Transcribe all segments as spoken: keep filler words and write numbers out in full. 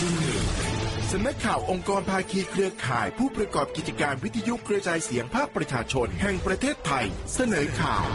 สำนักข่าวองค์กรภาคีเครือข่ายผู้ประกอบกิจการวิทยุกระจายเสียงภาคประชาชนแห่งประเทศไทยเสนอข่าว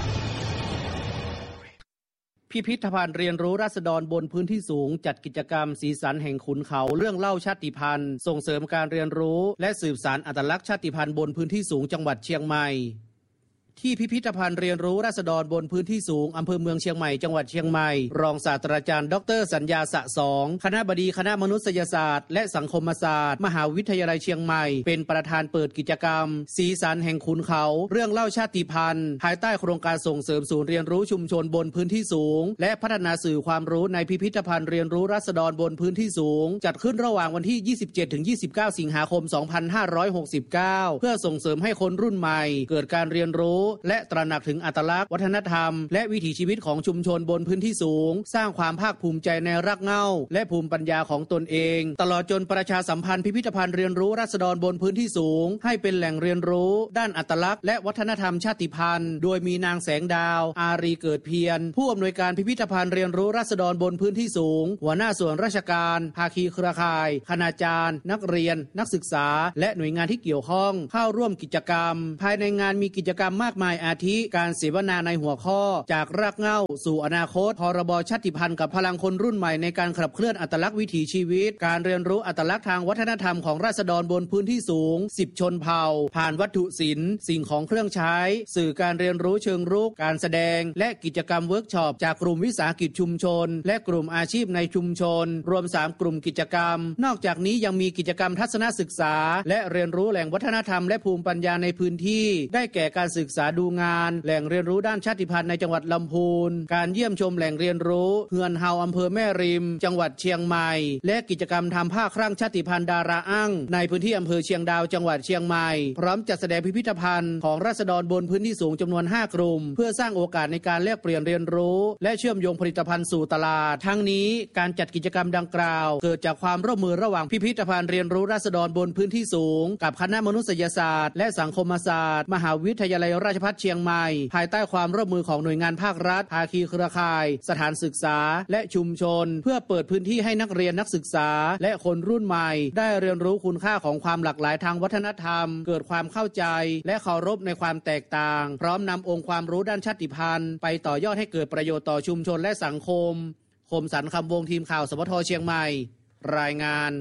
พิพิธภัณฑ์เรียนรู้ราษฎรบนพื้นที่สูงจัดกิจกรรมสีสันแห่งขุนเขาเรื่องเล่าชาติพันธุ์ส่งเสริมการเรียนรู้และสืบสานอัตลักษณ์ชาติพันธุ์บนพื้นที่สูงจังหวัดเชียงใหม่ที่พิพิธภัณฑ์เรียนรู้ราษฎรบนพื้นที่สูงอำเภอเมืองเชียงใหม่จังหวัดเชียงใหม่รองศาสตราจารย์ดรสัญญาสะสองคณบดีคณะมนุษยศาสตร์และสังคมศาสตร์มหาวิทยาลัยเชียงใหม่เป็นประธานเปิดกิจกรรมสีสันแห่งขุนเขาเรื่องเล่าชาติพันธุ์ภายใต้โครงการส่งเสริมศูนย์เรียนรู้ชุมชนบนพื้นที่สูงและพัฒนาสื่อความรู้ในพิพิธภัณฑ์เรียนรู้ราษฎรบนพื้นที่สูงจัดขึ้นระหว่างวันที่ ยี่สิบเจ็ดถึงยี่สิบเก้า สิงหาคม สองพันห้าร้อยหกสิบเก้า เพื่อส่งเสริมให้คนรุ่นใหม่เกิดการเรียนรู้และตระหนักถึงอัตลักษณ์วัฒนธรรมและวิถีชีวิตของชุมชนบนพื้นที่สูงสร้างความภาคภูมิใจในรากเหง้าและภูมิปัญญาของตนเองตลอดจนประชาสัมพันธ์พิพิธภัณฑ์เรียนรู้ราษฎรบนพื้นที่สูงให้เป็นแหล่งเรียนรู้ด้านอัตลักษณ์และวัฒนธรรมชาติพันธุ์โดยมีนางแสงดาวอารีเกิดเพียรผู้อำนวยการพิพิธภัณฑ์เรียนรู้ราษฎรบนพื้นที่สูงหัวหน้าส่วนราชการภาคีเครือข่ายคณาจารย์นักเรียนนักศึกษาและหน่วยงานที่เกี่ยวข้องเข้าร่วมกิจกรรมภายในงานมีกิจกรรมมากมายอาทิการเสวนาในหัวข้อจากรากเหง้าสู่อนาคตพรบชาติพันธุ์กับพลังคนรุ่นใหม่ในการขับเคลื่อนอัตลักษณ์วิถีชีวิตการเรียนรู้อัตลักษณ์ทางวัฒนธรรมของราษฎรบนพื้นที่สูงสิบชนเผ่าผ่านวัตถุศิลป์สิ่งของเครื่องใช้สื่อการเรียนรู้เชิงรุกการแสดงและกิจกรรมเวิร์กช็อปจากกลุ่มวิสาหกิจชุมชนและกลุ่มอาชีพในชุมชนรวมสามกลุ่มกิจกรรมนอกจากนี้ยังมีกิจกรรมทัศนศึกษาและเรียนรู้แหล่งวัฒนธรรมและภูมิปัญญาในพื้นที่ได้แก่การศึกษาดูงานแหล่งเรียนรู้ด้านชาติพันธุ์ในจังหวัดลำพูนการเยี่ยมชมแหล่งเรียนรู้เฮือนเฮาอำเภอแม่ริมจังหวัดเชียงใหม่และกิจกรรมทำผ้าครั่งชาติพันธุ์ดาราอั่งในพื้นที่อำเภอเชียงดาวจังหวัดเชียงใหม่พร้อมจัดแสดงพิพิธภัณฑ์ของราษฎรบนพื้นที่สูงจำนวนห้ากลุ่มเพื่อสร้างโอกาสในการแลกเปลี่ยนเรียนรู้และเชื่อมโยงผลิตภัณฑ์สู่ตลาดทั้งนี้การจัดกิจกรรมดังกล่าวเกิดจากความร่วมมือระหว่างพิพิธภัณฑ์เรียนรู้ราษฎรบนพื้นที่สูงกับคณะมนุษยศาสตร์และสังคมศาสตร์มหาวิทยาลัยราชภัฏเชียงใหม่ภายใต้ความร่วมมือของหน่วยงานภาครัฐภาคีเครือข่ายสถานศึกษาและชุมชนเพื่อเปิดพื้นที่ให้นักเรียนนักศึกษาและคนรุ่นใหม่ได้เรียนรู้คุณค่าของความหลากหลายทางวัฒนธรรมเกิดความเข้าใจและเคารพในความแตกต่างพร้อมนำองค์ความรู้ด้านชาติพันธุ์ไปต่อยอดให้เกิดประโยชน์ต่อชุมชนและสังคมคมสันต์คำวงทีมข่าวสวทเชียงใหม่รายงาน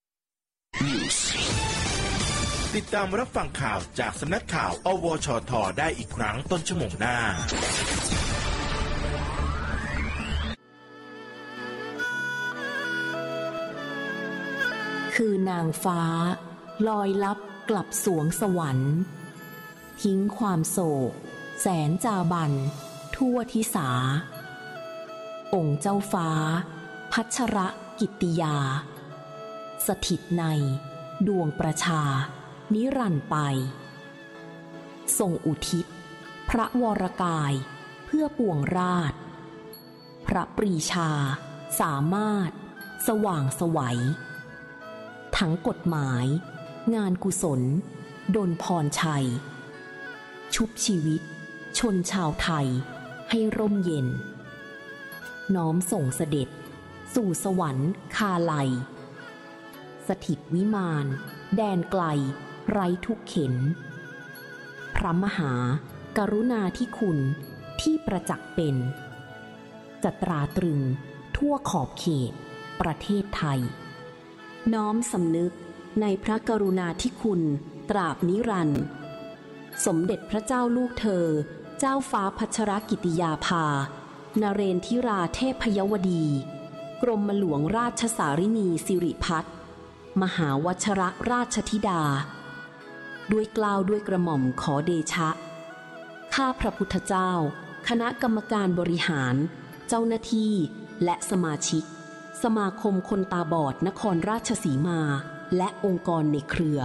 ติดตามรับฟังข่าวจากสำนักข่าวอวชทได้อีกครั้งต้นชั่วโมงหน้าคือนางฟ้าลอยลับกลับสวงสวรรค์ทิ้งความโศกแสนจาบันทั่วทิสาองค์เจ้าฟ้าพัชรกิตติยาสถิตในดวงประชานิรันดร์ไปทรงอุทิศพระวรกายเพื่อปวงราชพระปรีชาสามารถสว่างไสวทั้งกฎหมายงานกุศลดลพรชัยชุบชีวิตชนชาวไทยให้ร่มเย็นน้อมส่งเสด็จสู่สวรรค์คาไลสถิตวิมานแดนไกลไร้ทุกเข็นพระมหากรุณาธิคุณที่ประจักษ์เป็นจะตราตรึงทั่วขอบเขตประเทศไทยน้อมสำนึกในพระกรุณาธิคุณตราบนิรันดร์สมเด็จพระเจ้าลูกเธอเจ้าฟ้าพัชรกิติยาภานเรนทิราเทพยวดีกรมหลวงราชสารินีสิริพัฒน์มหาวชรราชธิดาด้วยเกล้าด้วยกระหม่อมขอเดชะข้าพระพุทธเจ้าคณะกรรมการบริหารเจ้าหน้าที่และสมาชิกสมาคมคนตาบอดนครราชสีมาและองค์กรในเครือ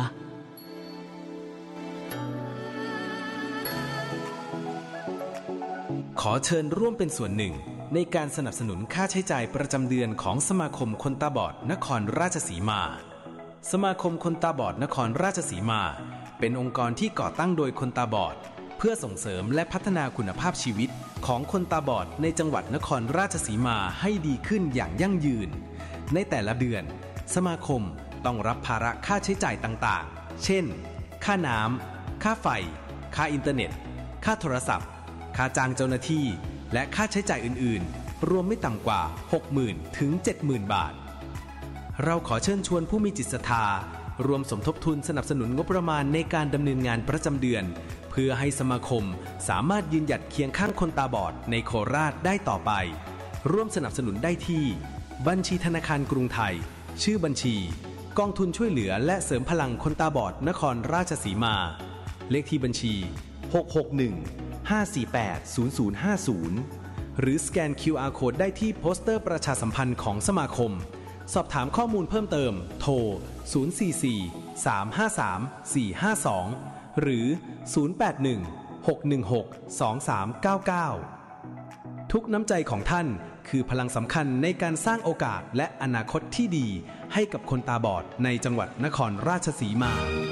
ขอเชิญร่วมเป็นส่วนหนึ่งในการสนับสนุนค่าใช้จ่ายประจำเดือนของสมาคมคนตาบอดนครราชสีมาสมาคมคนตาบอดนครราชสีมาเป็นองค์กรที่ก่อตั้งโดยคนตาบอดเพื่อส่งเสริมและพัฒนาคุณภาพชีวิตของคนตาบอดในจังหวัดนครราชสีมาให้ดีขึ้นอย่างยั่งยืนในแต่ละเดือนสมาคมต้องรับภาระค่าใช้จ่ายต่างๆเช่นค่าน้ำค่าไฟค่าอินเทอร์เน็ตค่าโทรศัพท์ค่าจ้างเจ้าหน้าที่และค่าใช้จ่ายอื่นๆรวมไม่ต่ำกว่า หกหมื่น ถึง เจ็ดหมื่น บาทเราขอเชิญชวนผู้มีจิตศรัทธารวมสมทบทุนสนับสนุนงบประมาณในการดำเนินงานประจำเดือนเพื่อให้สมาคมสามารถยืนหยัดเคียงข้างคนตาบอดในโคราชได้ต่อไปร่วมสนับสนุนได้ที่บัญชีธนาคารกรุงไทยชื่อบัญชีกองทุนช่วยเหลือและเสริมพลังคนตาบอดนครราชสีมาเลขที่บัญชีหก หก หนึ่ง ห้า สี่ แปด ศูนย์ ศูนย์ ห้า ศูนย์หรือสแกน คิว อาร์ Code ได้ที่โปสเตอร์ประชาสัมพันธ์ของสมาคมสอบถามข้อมูลเพิ่มเติมโทรศูนย์ สี่ สี่ สาม ห้า สาม สี่ ห้า สองหรือศูนย์ แปด หนึ่ง หก หนึ่ง หก สอง สาม เก้า เก้าทุกน้ำใจของท่านคือพลังสำคัญในการสร้างโอกาสและอนาคตที่ดีให้กับคนตาบอดในจังหวัดนครราชสีมา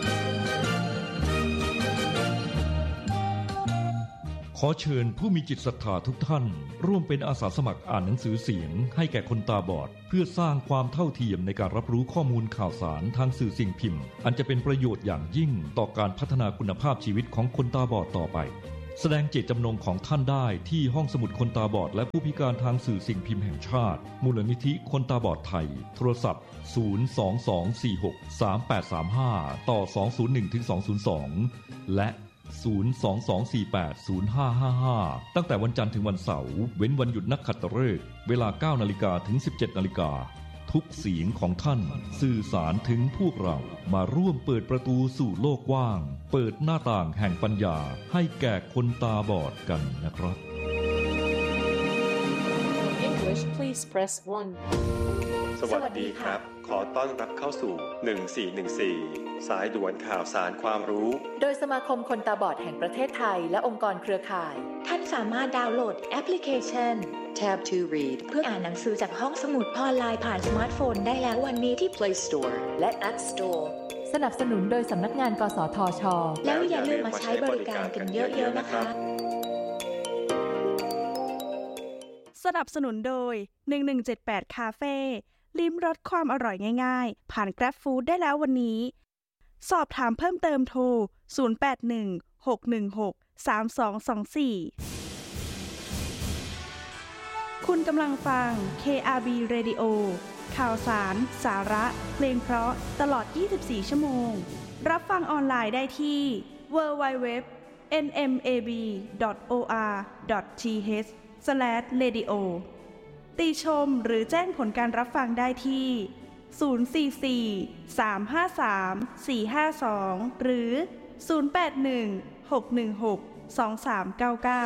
ขอเชิญผู้มีจิตศรัทธาทุกท่านร่วมเป็นอาสาสมัครอ่านหนังสือเสียงให้แก่คนตาบอดเพื่อสร้างความเท่าเทียมในการรับรู้ข้อมูลข่าวสารทางสื่อสิ่งพิมพ์อันจะเป็นประโยชน์อย่างยิ่งต่อการพัฒนาคุณภาพชีวิตของคนตาบอดต่อไปแสดงเจตจำนงของท่านได้ที่ห้องสมุดคนตาบอดและผู้พิการทางสื่อสิ่งพิมพ์แห่งชาติมูลนิธิคนตาบอดไทยโทรศัพท์ศูนย์ สอง สอง สี่ หก สาม แปด สาม ห้าต่อสองศูนย์หนึ่งถึงสองศูนย์สองและศูนย์ สอง สอง สี่ แปด ศูนย์ ห้า ห้า ห้าตั้งแต่วันจันทร์ถึงวันเสาร์เว้นวันหยุดนักขัตฤกษ์เวลา เก้านาฬิกา ถึง สิบเจ็ดนาฬิกาทุกเสียงของท่านสื่อสารถึงพวกเรามาร่วมเปิดประตูสู่โลกกว้างเปิดหน้าต่างแห่งปัญญาให้แก่คนตาบอดกันนะครับ English please press one สวัสดีครับขอต้อนรับเข้าสู่หนึ่งสี่หนึ่งสี่สายด่วนข่าวสารความรู้โดยสมาคมคนตาบอดแห่งประเทศไทยและองค์กรเครือข่ายท่านสามารถดาวน์โหลดแอปพลิเคชัน Tab to Read เพื่ออ่านหนังสือจากห้องสมุดออนไลน์ผ่านสมาร์ทโฟนได้แล้ววันนี้ที่ Play Store และ App Store สนับสนุนโดยสำนักงานกสทช. แล้วอย่าลืมมาใช้บริการกันเยอะๆนะคะสนับสนุนโดยหนึ่งหนึ่งเจ็ดแปดคาเฟ่ลิ้มรสความอร่อยง่ายๆผ่าน Grab Food ได้แล้ววันนี้สอบถามเพิ่มเติมโทรศูนย์ แปด หนึ่ง หก หนึ่ง หก สาม สอง สอง สี่คุณกำลังฟัง เค อาร์ บี Radio ข่าวสารสาระเพลงเพราะตลอดยี่สิบสี่ชั่วโมงรับฟังออนไลน์ได้ที่ ดับเบิลยู ดับเบิลยู ดับเบิลยู ดอท เอ็น เอ็ม เอ บี ดอท โอ อาร์ ดอท ที เอช สแลช เรดิโอ ติชมหรือแจ้งผลการรับฟังได้ที่ศูนย์ สี่ สี่ สาม ห้า สาม สี่ ห้า สองหรือศูนย์ แปด หนึ่ง หก หนึ่ง หก สอง สาม เก้า เก้า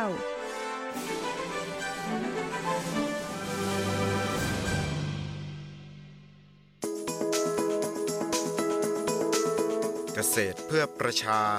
เกษตรเพื่อประชา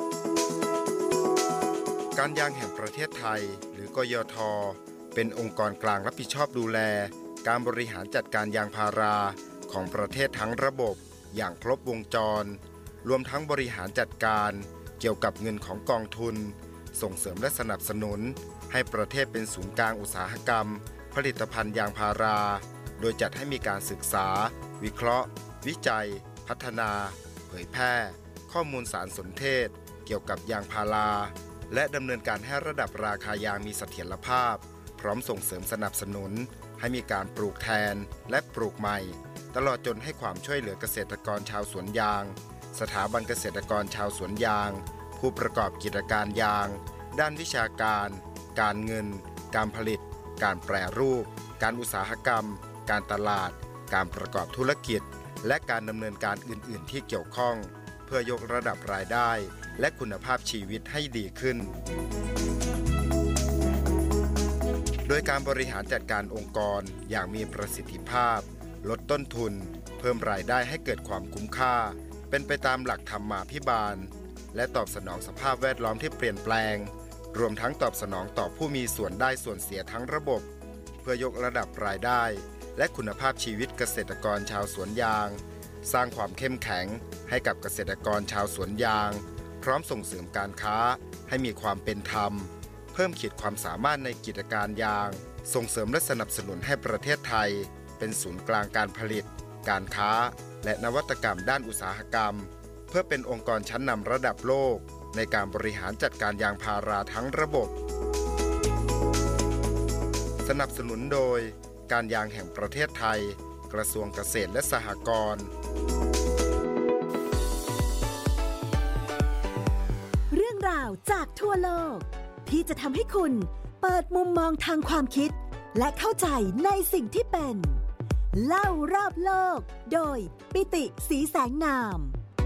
การยางแห่งประเทศไทยหรือกยท.เป็นองค์กรกลางรับผิดชอบดูแลการบริหารจัดการยางพาราของประเทศทั้งระบบอย่างครบวงจรรวมทั้งบริหารจัดการเกี่ยวกับเงินของกองทุนส่งเสริมและสนับสนุนให้ประเทศเป็นศูนย์กลางอุตสาหกรรมผลิตภัณฑ์ยางพาราโดยจัดให้มีการศึกษาวิเคราะห์วิจัยพัฒนาเผยแพร่ข้อมูลสารสนเทศเกี่ยวกับยางพาราและดำเนินการให้ระดับราคายางมีเสถียรภาพพร้อมส่งเสริมสนับสนุนให้มีการปลูกแทนและปลูกใหม่ตลอดจนให้ความช่วยเหลือเกษตรกรชาวสวนยางสถาบันเกษตรกรชาวสวนยางผู้ประกอบกิจการยางด้านวิชาการการเงินการผลิตการแปรรูปการอุตสาหกรรมการตลาดการประกอบธุรกิจและการดำเนินการอื่นๆที่เกี่ยวข้องเพื่อยกระดับรายได้และคุณภาพชีวิตให้ดีขึ้นโดยการบริหารจัดการองค์กรอย่างมีประสิทธิภาพลดต้นทุนเพิ่มรายได้ให้เกิดความคุ้มค่าเป็นไปตามหลักธรรมาภิบาลและตอบสนองสภาพแวดล้อมที่เปลี่ยนแปลงรวมทั้งตอบสนองต่อผู้มีส่วนได้ส่วนเสียทั้งระบบเพื่อยกระดับรายได้และคุณภาพชีวิตเกษตรกรชาวสวนยางสร้างความเข้มแข็งให้กับเกษตรกรชาวสวนยางพร้อมส่งเสริมการค้าให้มีความเป็นธรรมเพิ่มขีดความสามารถในกิจการยางส่งเสริมและสนับสนุนให้ประเทศไทยเป็นศูนย์กลางการผลิตการค้าและนวัตกรรมด้านอุตสาหกรรมเพื่อเป็นองค์กรชั้นนำระดับโลกในการบริหารจัดการยางพาราทั้งระบบสนับสนุนโดยการยางแห่งประเทศไทยกระทรวงเกษตรและสหกรณ์เรื่องราวจากทั่วโลกที่จะทำให้คุณเปิดมุมมองทางความคิดและเข้าใจในสิ่งที่เป็นเล่ารอบโลกโดยปิติ ศรีแสงนาม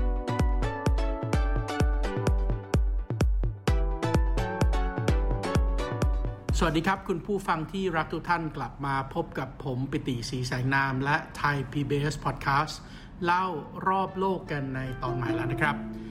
สวัสดีครับคุณผู้ฟังที่รักทุกท่านกลับมาพบกับผมปิติ ศรีแสงนามและไทย พี บี เอส Podcast เล่ารอบโลกกันในตอนใหม่แล้วนะครับ